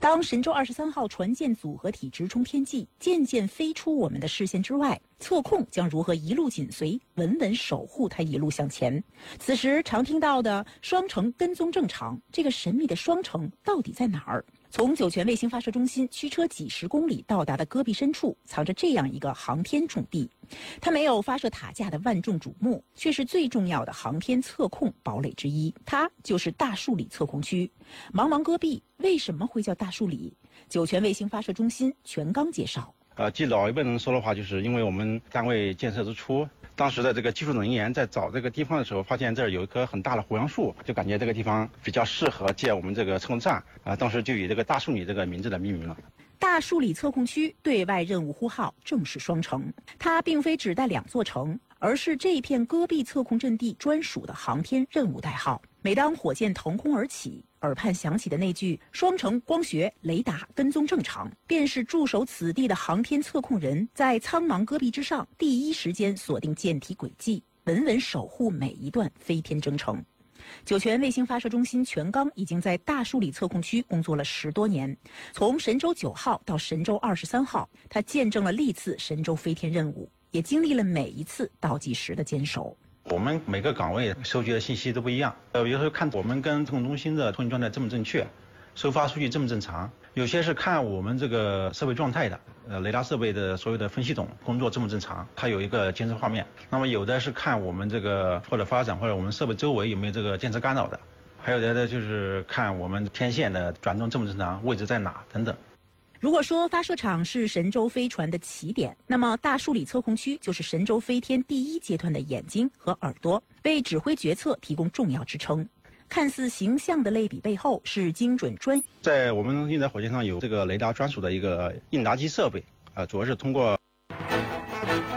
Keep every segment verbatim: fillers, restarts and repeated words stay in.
当神舟二十三号船舰组合体直冲天际，渐渐飞出我们的视线之外，测控将如何一路紧随，稳稳守护它一路向前？此时常听到的双程跟踪正常，这个神秘的双程到底在哪儿？从酒泉卫星发射中心驱车几十公里到达的戈壁深处，藏着这样一个航天重地。它没有发射塔架的万众瞩目，却是最重要的航天测控堡垒之一。它就是大树里测控区。茫茫戈壁为什么会叫大树里？酒泉卫星发射中心全刚介绍。 呃，据老一辈人说的话，就是因为我们单位建设之初，当时的这个技术人员在找这个地方的时候，发现这儿有一棵很大的胡杨树，就感觉这个地方比较适合建我们这个测控站啊、呃，当时就以这个大树里这个名字来命名了。 大树里测控区对外任务呼号正是双城，它并非只带两座城，而是这片戈壁测控阵地专属的航天任务代号。每当火箭腾空而起，耳畔响起的那句“双城光学雷达跟踪正常”，便是驻守此地的航天测控人在苍茫戈壁之上第一时间锁定舰体轨迹，稳稳守护每一段飞天征程。酒泉卫星发射中心全刚已经在大树里测控区工作了十多年，从神舟九号到神舟二十三号，它见证了历次神舟飞天任务，也经历了每一次倒计时的坚守。 我们每个岗位收集的信息都不一样，呃，有时候看我们跟测控中心的通信状态正不正确，收发数据正不正常，有些是看我们这个设备状态的，呃，雷达设备的所有的分析系统工作正不正常，它有一个监测画面。那么有的是看我们这个或者发展或者我们设备周围有没有这个电磁干扰的，还有的呢就是看我们天线的转动正不正常，位置在哪等等。 如果说发射场是神舟飞船的起点，那么大树里测控区就是神舟飞天第一阶段的眼睛和耳朵，为指挥决策提供重要支撑。看似形象的类比背后是精准专。 在我们现在火箭上有这个雷达专属的一个应答机设备，啊、呃，主要是通过。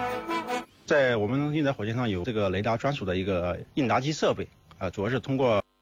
在我们现在火箭上有这个雷达专属的一个应答机设备，啊、呃，主要是通过。